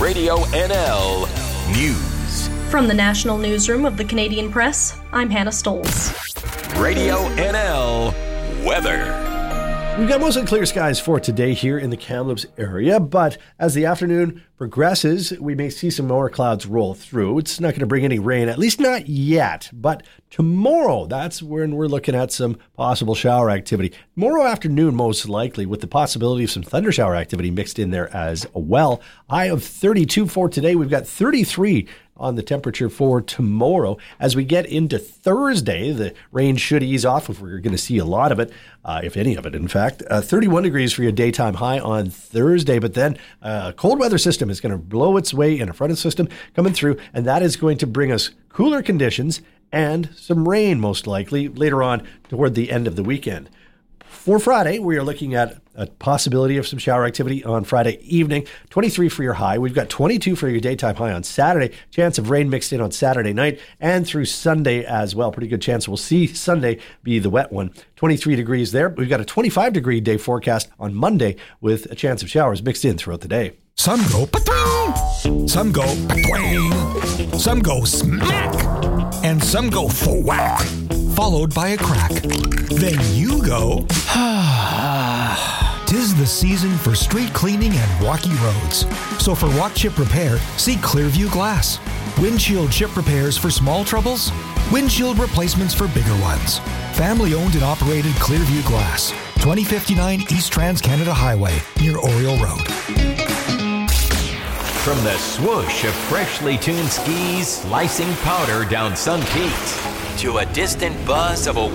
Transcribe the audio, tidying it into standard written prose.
Radio NL News. From the National Newsroom of the Canadian Press, I'm Hannah Stolz. Radio NL Weather. We've got mostly clear skies for today here in the Kamloops area, but as the afternoon progresses, we may see some more clouds roll through. It's not going to bring any rain, at least not yet, but tomorrow, that's when we're looking at some possible shower activity. Tomorrow afternoon, most likely, with the possibility of some thunder shower activity mixed in there as well. High of 32 for today. We've got 33 on the temperature for tomorrow. As we get into Thursday, the rain should ease off if we're going to see a lot of it, if any of it, in fact. 31 degrees for your daytime high on Thursday, but then a cold weather system is going to blow its way in, a frontal system coming through, and that is going to bring us cooler conditions and some rain, most likely, later on toward the end of the weekend. For Friday, we are looking at a possibility of some shower activity on Friday evening. 23 for your high. We've got 22 for your daytime high on Saturday. Chance of rain mixed in on Saturday night and through Sunday as well. Pretty good chance we'll see Sunday be the wet one. 23 degrees there. We've got a 25-degree day forecast on Monday with a chance of showers mixed in throughout the day. Some go pa-twing, some go pa-twing, some go smack, and some go thwack, followed by a crack. Then you go, tis the season for street cleaning and rocky roads. So for walk chip repair, see Clearview Glass. Windshield chip repairs for small troubles, windshield replacements for bigger ones. Family owned and operated Clearview Glass, 2059 East Trans-Canada Highway, near Oriole Road. From the swoosh of freshly tuned skis slicing powder down Sun Peaks to a distant buzz of a